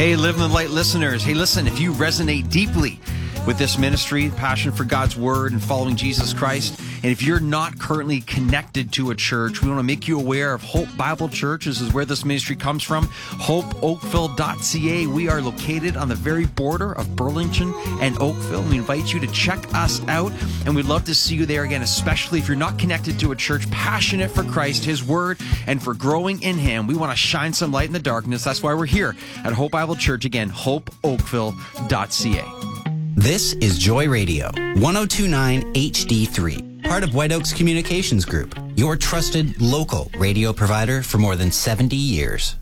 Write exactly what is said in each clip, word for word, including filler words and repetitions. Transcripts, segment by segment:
Hey, Living the Light listeners. Hey, listen, if you resonate deeply with this ministry, passion for God's word and following Jesus Christ, and if you're not currently connected to a church, we want to make you aware of Hope Bible Church. This is where this ministry comes from, hope oakville dot c a. We are located on the very border of Burlington and Oakville. We invite you to check us out, and we'd love to see you there again, especially if you're not connected to a church passionate for Christ, His word, and for growing in Him. We want to shine some light in the darkness. That's why we're here at Hope Bible Church. Again, hope oakville dot c a. This is Joy Radio, one oh two point nine H D three, part of White Oaks Communications Group, your trusted local radio provider for more than seventy years.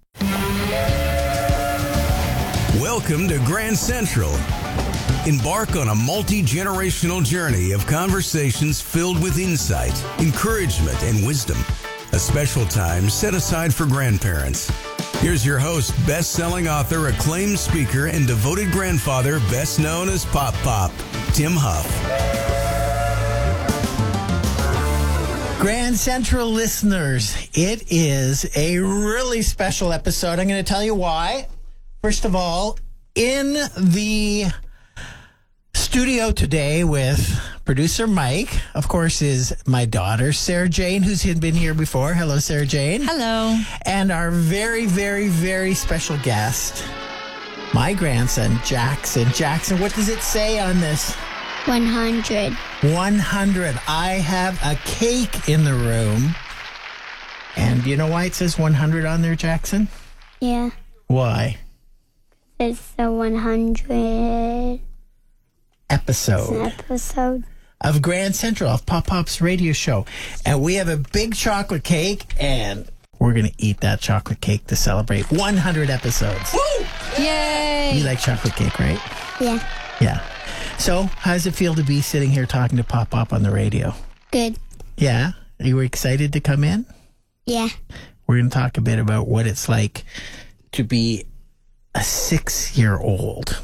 Welcome to Grand Central. Embark on a multi-generational journey of conversations filled with insight, encouragement, and wisdom. A special time set aside for grandparents. Here's your host, best-selling author, acclaimed speaker, and devoted grandfather, best known as Pop Pop, Tim Huff. Grand Central listeners, it is a really special episode. I'm going to tell you why. First of all, in the studio today with producer Mike, of course, is my daughter, Sarah Jane, who's been here before. Hello, Sarah Jane. Hello. And our very, very, very special guest, my grandson, Jackson. Jackson, what does it say on this? one hundred. one hundred. I have a cake in the room. And do you know why it says one hundred on there, Jackson? Yeah. Why? It's the one hundred episode. Episode. Of Grand Central, of Pop Pop's radio show. And we have a big chocolate cake, and we're going to eat that chocolate cake to celebrate one hundred episodes. Woo! Yay! You like chocolate cake, right? Yeah. Yeah. So, how does it feel to be sitting here talking to Pop Pop on the radio? Good. Yeah? Are you excited to come in? Yeah. We're going to talk a bit about what it's like to be a six-year-old.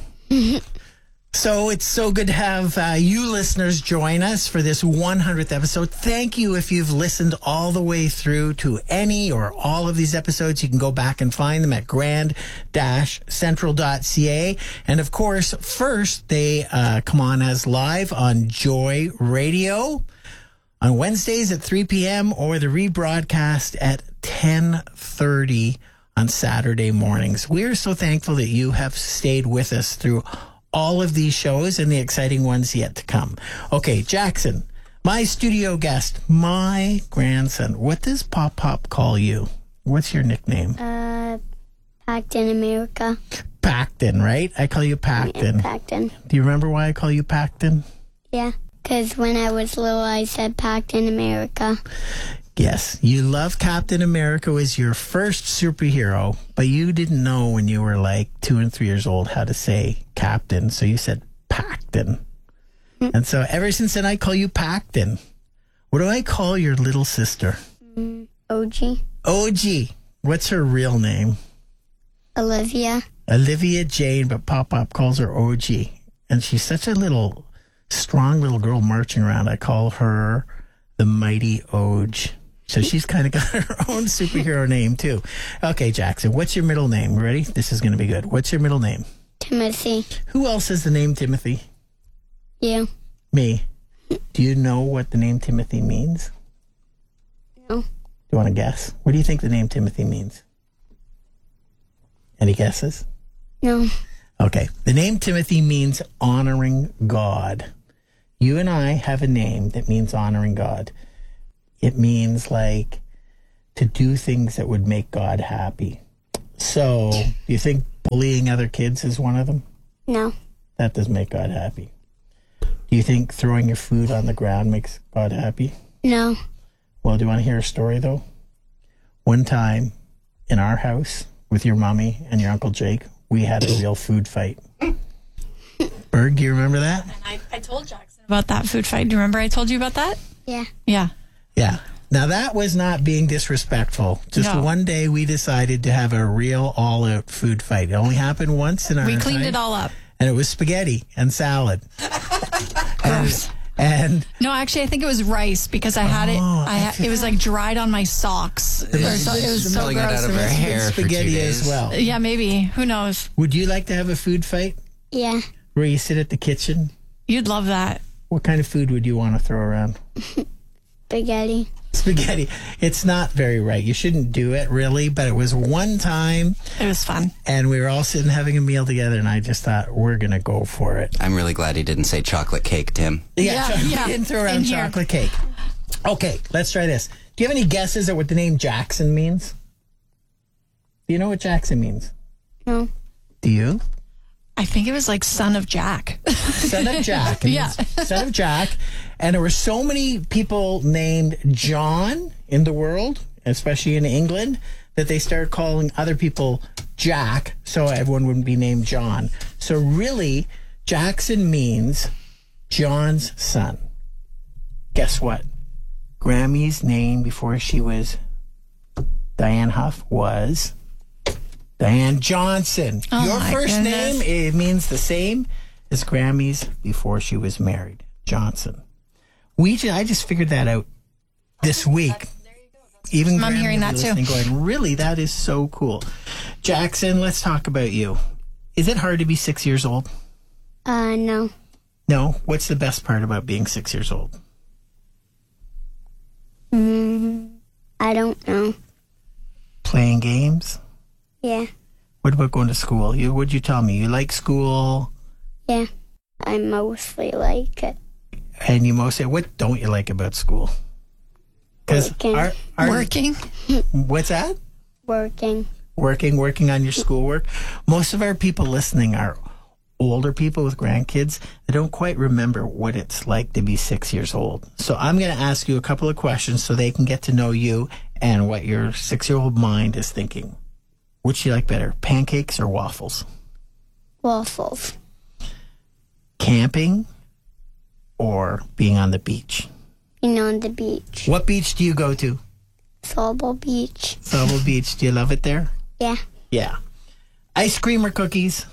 So it's so good to have uh, you listeners join us for this one hundredth episode. Thank you if you've listened all the way through to any or all of these episodes. You can go back and find them at grand central dot c a. And of course, first, they uh, come on as live on Joy Radio on Wednesdays at three p.m. or the rebroadcast at ten thirty on Saturday mornings. We're so thankful that you have stayed with us through all of these shows and the exciting ones yet to come. Okay, Jackson, my studio guest, my grandson. What does Pop Pop call you? What's your nickname? Uh, Packed-in America. Packed-in, right? I call you Packed-in. Yeah, Packed-in. Do you remember why I call you Packed-in? Yeah, because when I was little, I said Packed-in America. Yes, you love Captain America was your first superhero, but you didn't know when you were like two and three years old how to say Captain, so you said Packed-in. Mm. And so ever since then, I call you Packed-in. What do I call your little sister? Mm, O G. O G. What's her real name? Olivia. Olivia Jane, but Pop Pop calls her O G. And she's such a little, strong little girl marching around. I call her the Mighty Oj. So she's kind of got her own superhero name, too. Okay, Jackson, what's your middle name? Ready? This is going to be good. What's your middle name? Timothy. Who else has the name Timothy? You. Me. Do you know what the name Timothy means? No. Do you want to guess? What do you think the name Timothy means? Any guesses? No. Okay. The name Timothy means honoring God. You and I have a name that means honoring God. It means like to do things that would make God happy. So, do you think bullying other kids is one of them? No. That does make God happy. Do you think throwing your food on the ground makes God happy? No. Well, do you want to hear a story, though? One time in our house with your mommy and your Uncle Jake, we had a real food fight. Berg, do you remember that? And I, I told Jackson about that food fight. Do you remember I told you about that? Yeah. Yeah. Yeah. Now, that was not being disrespectful. Just No. one day we decided to have a real all-out food fight. It only happened once in our We cleaned time, it all up. and it was spaghetti and salad. and, And No, actually, I think it was rice because I had it. Oh, I had, it was like dried on my socks. Or so, it was so Pulling it gross. out of her hair for two spaghetti days. as well. Yeah, maybe. Who knows? Would you like to have a food fight Yeah. where you sit at the kitchen? You'd love that. What kind of food would you want to throw around? Spaghetti. Spaghetti. It's not very right. You shouldn't do it, really, but it was one time, It was fun. and we were all sitting having a meal together, and I just thought, we're going to go for it. I'm really glad he didn't say chocolate cake, Tim. Yeah, chocolate- yeah. we didn't throw In around here. chocolate cake. Okay, let's try this. Do you have any guesses at what the name Jackson means? Do you know what Jackson means? No. Do you? I think it was like son of Jack. Son of Jack. It Yeah. means Son of Jack. And there were so many people named John in the world, especially in England, that they started calling other people Jack, so everyone wouldn't be named John. So really, Jackson means John's son. Guess what? Grammy's name before she was Diane Huff was Diane Johnson. Oh, Your my first goodness. name, it means the same as Grammy's before she was married, Johnson. We ju- I just figured that out this week. Even I'm Grammy hearing will be that too. listening Going, really, that is so cool. Jackson, let's talk about you. Is it hard to be six years old? Uh, no. No. What's the best part about being six years old? Mm, I don't know. Playing games? Yeah. What about going to school? You, what'd you tell me? You like school, Yeah. I mostly like it. and you mostly. What don't you like about school? Because Working. our, our Working. what's that? Working. Working, working on your schoolwork. Most of our people listening are older people with grandkids that don't quite remember what it's like to be six years old. So I'm going to ask you a couple of questions so they can get to know you and what your six-year-old mind is thinking. Which do you like better, pancakes or waffles? Waffles. Camping or being on the beach? Being on the beach. What beach do you go to? Sobel Beach. Sobel Beach. Do you love it there? Yeah. Yeah. Ice cream or cookies?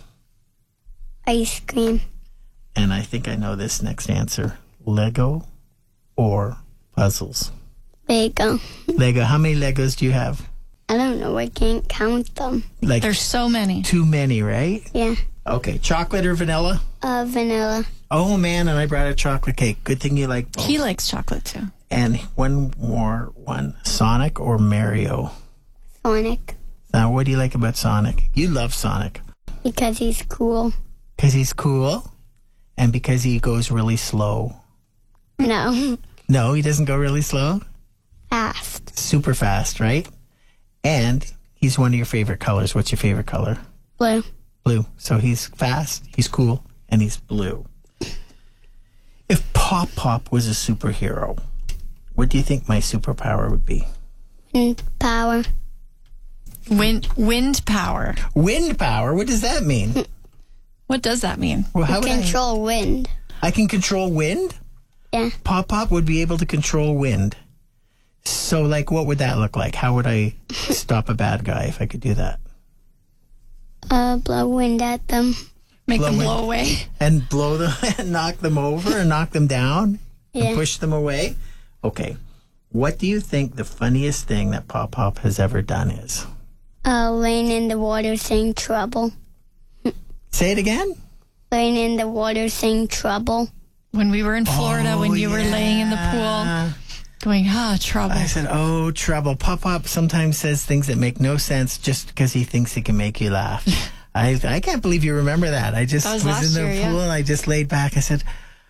Ice cream. And I think I know this next answer. Lego or puzzles? Lego. Lego. How many Legos do you have? I don't know. I can't count them. Like There's so many. too many, right? Yeah. Okay. Chocolate or vanilla? Uh, vanilla. Oh, man, and I brought a chocolate cake. Good thing you like both. He likes chocolate too. And one more one. Sonic or Mario? Sonic. Now, what do you like about Sonic? You love Sonic. Because he's cool. Because he's cool and because he goes really slow. No. No, he doesn't go really slow. Fast. Super fast, right? And he's one of your favorite colors. What's your favorite color? Blue. Blue. So he's fast, he's cool, and he's blue. If Pop Pop was a superhero, what do you think my superpower would be? And power. Wind wind power. Wind power? What does that mean? What does that mean? Well, how would I, Control wind. I can control wind? Yeah. Pop Pop would be able to control wind. So, like, what would that look like? How would I stop a bad guy if I could do that? Uh, blow wind at them. Make Blow them wind. blow away. And blow them and knock them over and knock them down Yeah. and push them away? Okay. What do you think the funniest thing that Pop Pop has ever done is? Uh, laying in the water saying trouble. Say it again? Laying in the water saying trouble. When we were in Florida, when Oh, you were laying in the yeah. pool, going, ah, trouble. I said, oh, trouble. Pop Pop sometimes says things that make no sense just because he thinks he can make you laugh. I I can't believe you remember that. I just That was was, last in the year, pool yeah. and I just laid back. I said,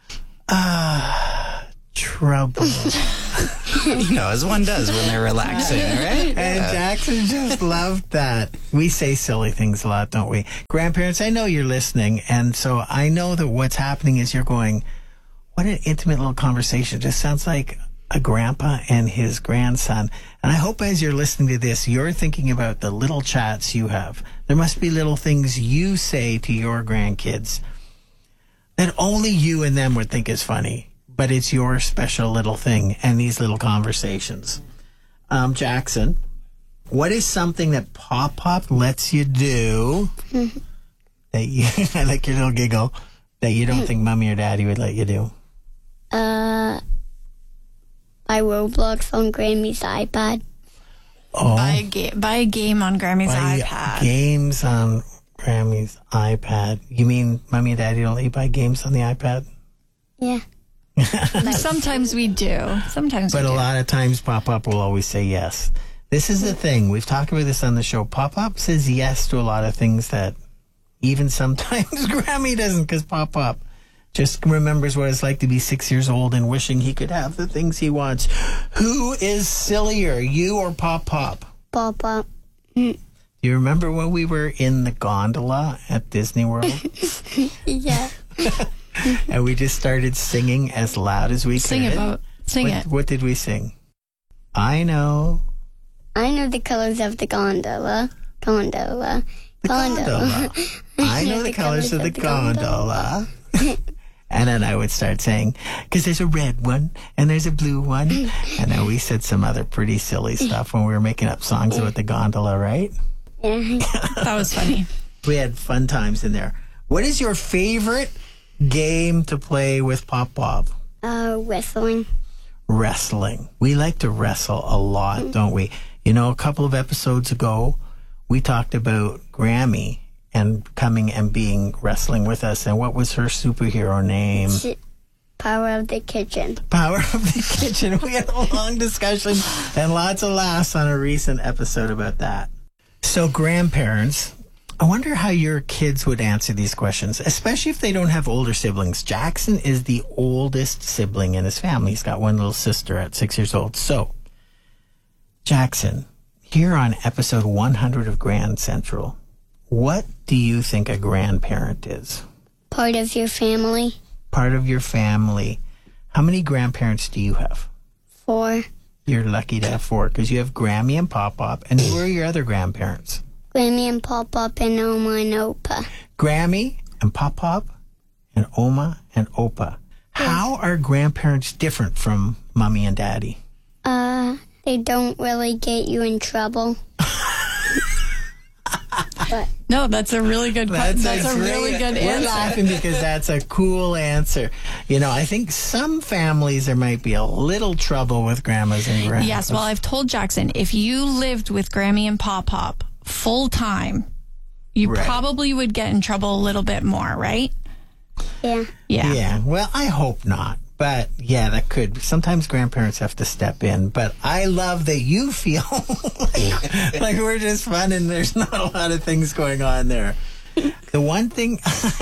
ah, trouble. You know, as one does when they're relaxing, right? And Jackson just loved that. We say silly things a lot, don't we? Grandparents, I know you're listening. And so I know that what's happening is you're going, what an intimate little conversation. Just sounds like a grandpa and his grandson. And I hope as you're listening to this, you're thinking about the little chats you have. There must be little things you say to your grandkids that only you and them would think is funny. But it's your special little thing and these little conversations. Um, Jackson, what is something that Pop Pop lets you do that you, I like your little giggle, that you don't think Mommy or Daddy would let you do? Uh, by Roblox on Grammy's iPad. Oh, Buy a, ga- buy a game on Grammy's buy iPad. games on Grammy's iPad. You mean Mommy and Daddy don't let you buy games on the iPad? Yeah. Sometimes we do. Sometimes But we a do. lot of times Pop-Up will always say yes. This is the thing. We've talked about this on the show. Pop-Up says yes to a lot of things that even sometimes Grammy doesn't, because Pop-Up just remembers what it's like to be six years old and wishing he could have the things he wants. Who is sillier, you or Pop-Pop? Pop-Up. Do you remember when we were in the gondola at Disney World Yeah. and we just started singing as loud as we Sing could? it, Bo. Sing what, it. What did we sing? I know. I know the colors of the gondola. Gondola. The gondola. I know the colors of the gondola. And then I would start saying, because there's a red one and there's a blue one. And then we said some other pretty silly stuff when we were making up songs about the gondola, right? Yeah. That was funny. We had fun times in there. What is your favorite game to play with Pop Pop? Uh, wrestling. Wrestling. We like to wrestle a lot, don't we? You know, a couple of episodes ago, we talked about Grammy and coming and being wrestling with us. And what was her superhero name? Sh- Power of the Kitchen. Power of the Kitchen. We had a long discussion and lots of laughs on a recent episode about that. So, grandparents, I wonder how your kids would answer these questions, especially if they don't have older siblings. Jackson is the oldest sibling in his family. He's got one little sister at six years old. So, Jackson, here on episode one hundred of Grand Central, what do you think a grandparent is? Part of your family. Part of your family. How many grandparents do you have? Four. You're lucky to have four because you have Grammy and Pop-Pop. And who are your other grandparents? Grammy and Pop-Pop and Oma and Opa. Grammy and Pop-Pop and Oma and Opa. How are grandparents different from Mommy and Daddy? Uh, they don't really get you in trouble. But No, that's a really good question. That's, a great- really good We're answer. laughing because that's a cool answer. You know, I think some families there might be a little trouble with grandmas and grandpas. Yes, well, I've told Jackson, if you lived with Grammy and Pop Pop full time, you Right. probably would get in trouble a little bit more, right? yeah. Yeah. Yeah, well, I hope not. But yeah, that could. Sometimes grandparents have to step in. But I love that you feel like, like we're just fun and there's not a lot of things going on there. The one thing,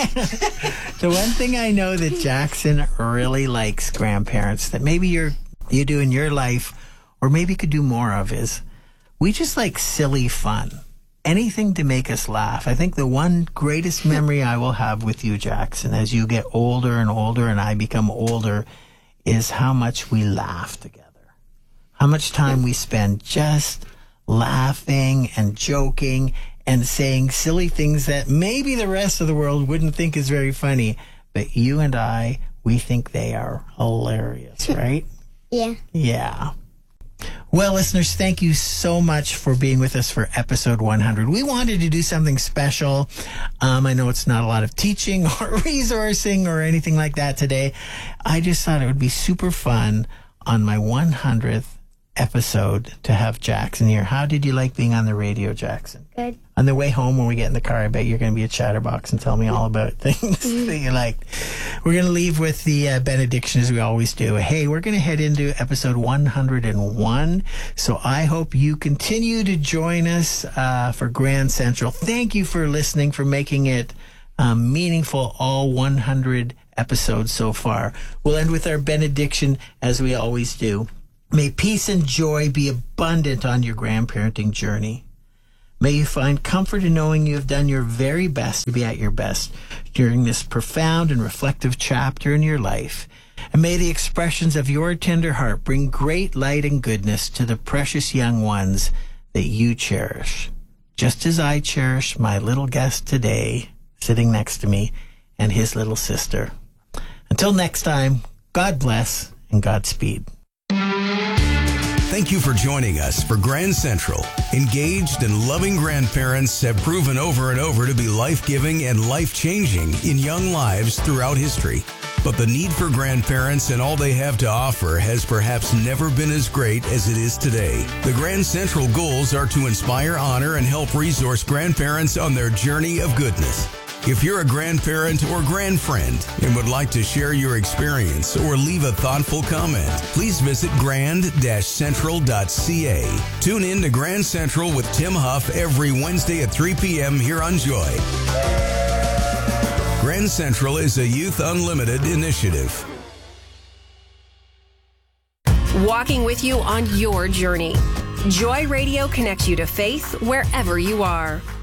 the one thing I know that Jackson really likes grandparents that maybe you're you do in your life, or maybe could do more of, is we just like silly fun. Anything to make us laugh. I think the one greatest memory I will have with you, Jackson, as you get older and older and I become older, is how much we laugh together. How much time we spend just laughing and joking and saying silly things that maybe the rest of the world wouldn't think is very funny, but you and I, we think they are hilarious, right? Yeah. Yeah. Well, listeners, thank you so much for being with us for episode one hundred. We wanted to do something special. Um, I know it's not a lot of teaching or resourcing or anything like that today. I just thought it would be super fun on my one hundredth episode to have Jackson here. How did you like being on the radio, Jackson? Good. On the way home when we get in the car, I bet you're going to be a chatterbox and tell me all about things that you like. We're going to leave with the uh, benediction as we always do. Hey, we're going to head into episode one hundred one. So I hope you continue to join us uh, for Grand Central. Thank you for listening, for making it um, meaningful, all one hundred episodes so far. We'll end with our benediction as we always do. May peace and joy be abundant on your grandparenting journey. May you find comfort in knowing you have done your very best to be at your best during this profound and reflective chapter in your life. And may the expressions of your tender heart bring great light and goodness to the precious young ones that you cherish, just as I cherish my little guest today, sitting next to me, and his little sister. Until next time, God bless and Godspeed. Thank you for joining us for Grand Central. Engaged and loving grandparents have proven over and over to be life-giving and life-changing in young lives throughout history. But the need for grandparents and all they have to offer has perhaps never been as great as it is today. The Grand Central goals are to inspire, honor, and help resource grandparents on their journey of goodness. If you're a grandparent or grandfriend and would like to share your experience or leave a thoughtful comment, please visit grand central dot c a. Tune in to Grand Central with Tim Huff every Wednesday at three p.m. here on Joy. Grand Central is a Youth Unlimited initiative. Walking with you on your journey. Joy Radio connects you to faith wherever you are.